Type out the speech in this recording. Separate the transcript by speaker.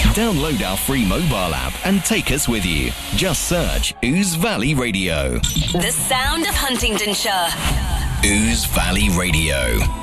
Speaker 1: Download our free mobile app and take us with you. Just search Ouse Valley Radio.
Speaker 2: The sound of Huntingdonshire.
Speaker 1: Ouse Valley Radio.